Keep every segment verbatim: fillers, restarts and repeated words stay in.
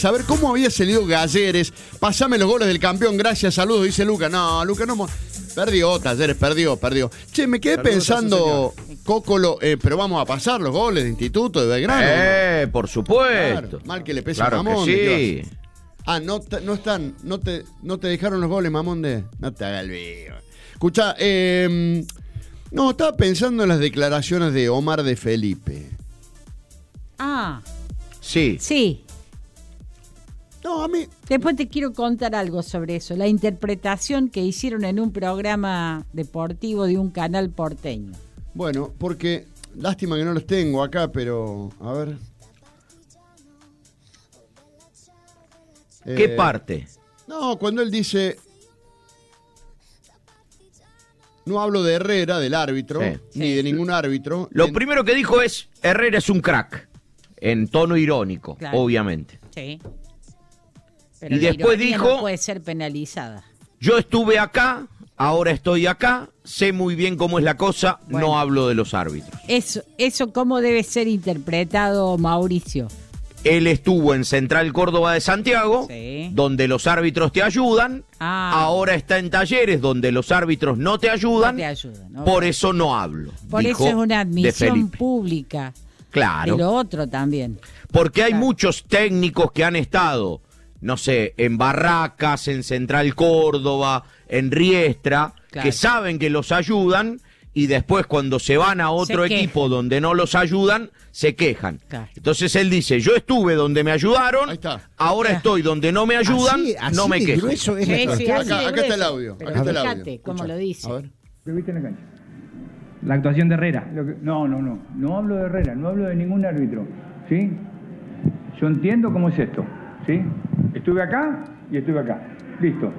Saber cómo había salido Galleres. Pasame los goles del campeón, gracias, saludos, dice Luca. No, Luca no. Perdió, Talleres, perdió, perdió. Che, me quedé saludos pensando, Cócolo, eh, pero vamos a pasar los goles de Instituto, de Belgrano. Eh, ¿no? Por supuesto. Claro, mal que le pese claro a Mamón. Que sí. Ah, no, no están, no te, no te dejaron los goles, Mamón, de. No te hagas el vivo. Escuchá, eh, no, estaba pensando en las declaraciones de Omar de Felipe. Ah. Sí. Sí. No, a mí... Después te quiero contar algo sobre eso. La interpretación que hicieron en un programa deportivo de un canal porteño. Bueno, porque... Lástima que no los tengo acá, pero... A ver... ¿Qué eh, parte? No, cuando él dice... No hablo de Herrera, del árbitro, sí, ni sí. de ningún árbitro. Lo en... primero que dijo es, Herrera es un crack. En tono irónico, claro. obviamente. Sí. Pero y después dijo, no puede ser penalizada. Yo estuve acá, ahora estoy acá, sé muy bien cómo es la cosa, bueno, no hablo de los árbitros. Eso, eso ¿cómo debe ser interpretado, Mauricio? Él estuvo en Central Córdoba de Santiago, sí, donde los árbitros te ayudan, ah, ahora está en Talleres, donde los árbitros no te ayudan, no te ayudan, no, por eso no hablo. Por eso es una admisión pública, claro, de lo otro también. Porque hay claro. muchos técnicos que han estado... no sé, en Barracas, en Central Córdoba, en Riestra, claro, que saben que los ayudan y después cuando se van a otro equipo donde no los ayudan, se quejan. Claro. Entonces él dice, yo estuve donde me ayudaron, ahora yeah. estoy donde no me ayudan, así, así no me quejo. Eso es sí, sí, acá, acá está el audio. Pero acá está el audio. Fíjate cómo lo dice. A ver. ¿Lo viste en la cancha? La actuación de Herrera. No, no, no. No hablo de Herrera, no hablo de ningún árbitro. ¿Sí? Yo entiendo cómo es esto. ¿Sí? Estuve acá y estuve acá. Listo.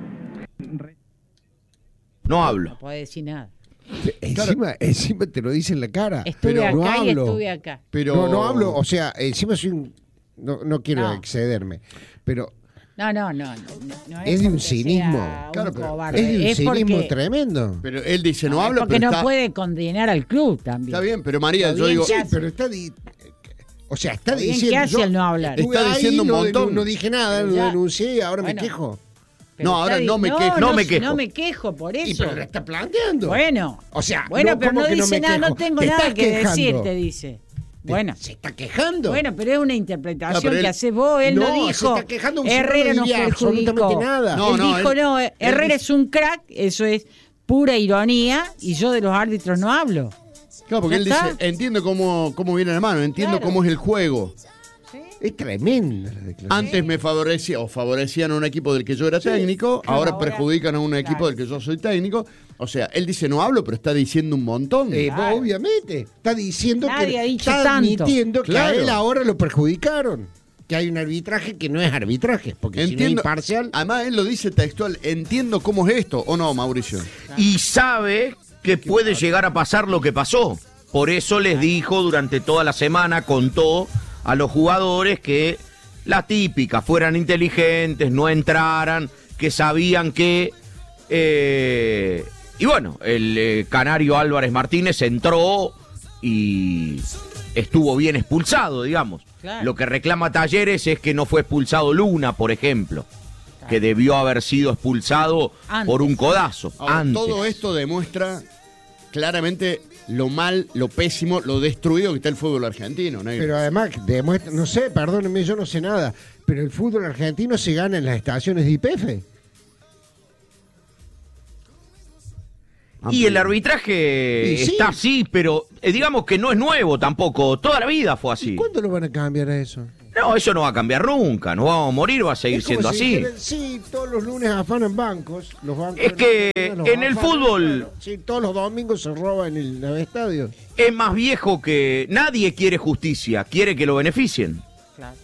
No hablo. No puede decir nada. Encima, encima te lo dice en la cara. Estuve pero acá no y hablo. estuve acá. Pero... No, no hablo, o sea, encima soy un... No, no quiero no. excederme, pero... No, no, no. no, no es, es de un cinismo. Un claro, pero cobarde. es de un es cinismo porque... tremendo. Pero él dice, no, no hablo, porque pero no está... puede condenar al club también. Está bien, pero María, yo digo... Sí, pero está... Di... O sea, está bien, diciendo... ¿qué hace yo, el no hablar? Está diciendo ahí, un montón. No, no dije nada, lo denuncié y ahora bueno, me quejo. No, ahora no me no, quejo. No, no me quejo. No me quejo por eso. Y pero lo está planteando. Bueno. O sea, bueno, no, pero no dice no nada, quejo? no tengo te nada que quejando. decir, te dice. Bueno. Se está quejando. Bueno, pero es una interpretación no, él, que haces vos. Él no, no dijo. Se está quejando, Herrera no nos perjudicó. Absolutamente nada. No, él no, dijo, él, no, Herrera él, es un crack, eso es pura ironía, y yo de los árbitros no hablo. Claro, porque él está? dice, entiendo cómo, cómo viene la mano, entiendo claro. cómo es el juego. ¿Sí? Es tremenda la declaración. Antes me favorecía o favorecían a un equipo del que yo era sí. técnico, Claro, ahora, ahora perjudican a un equipo claro. del que yo soy técnico. O sea, él dice no hablo, pero está diciendo un montón. Eh, claro. Obviamente. Está diciendo Nadie que ha dicho está tanto. admitiendo claro. que a él ahora lo perjudicaron. Que hay un arbitraje que no es arbitraje, porque entiendo, si no es imparcial. Además, él lo dice textual, entiendo cómo es esto, ¿o no, Mauricio? Y sabe que puede llegar a pasar lo que pasó. Por eso les dijo durante toda la semana, contó a los jugadores que la típica, fueran inteligentes, no entraran, que sabían que... Eh, y bueno, el eh, canario Álvarez Martínez entró y estuvo bien expulsado, digamos. Claro. Lo que reclama Talleres es que no fue expulsado Luna, por ejemplo, claro. que debió haber sido expulsado antes. Por un codazo. Ahora, antes. Todo esto demuestra claramente lo mal, lo pésimo, lo destruido que está el fútbol argentino, ¿no? Pero además, demuestra, no sé, perdónenme, yo no sé nada, pero el fútbol argentino se gana en las estaciones de Y P F. Y el arbitraje sí. está así, pero eh, digamos que no es nuevo tampoco, toda la vida fue así. ¿Y cuándo lo van a cambiar a eso? No, eso no va a cambiar nunca, nos vamos a morir, va a seguir siendo si así. Dijeran, sí, todos los lunes afanan bancos, los bancos es que los en el afanan, fútbol... Claro, sí, todos los domingos se roban en el estadio. Es más viejo que... Nadie quiere justicia, quiere que lo beneficien. Claro.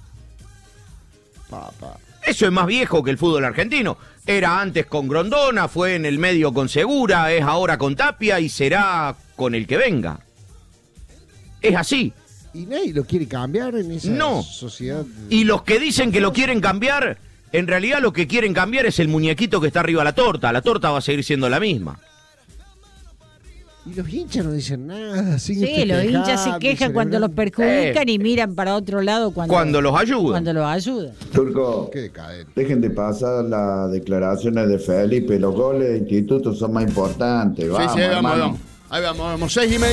Papá. Eso es más viejo que el fútbol argentino. Era antes con Grondona, fue en el medio con Segura, es ahora con Tapia y será con el que venga. Es así. ¿Y nadie lo quiere cambiar en esa no. sociedad? Y los que dicen que lo quieren cambiar, en realidad lo que quieren cambiar es el muñequito que está arriba de la torta. La torta va a seguir siendo la misma. Y los hinchas no dicen nada. Sí, los hinchas se quejan cuando los perjudican Eh. y miran para otro lado cuando, Cuando los ayudan. Cuando los ayudan. Turco, Qué decadente. dejen de pasar las declaraciones de Felipe. Los goles de instituto son más importantes. Vamos, sí, sí, ahí vamos, hermano. ahí vamos. Ahí vamos, vamos. Seis y media.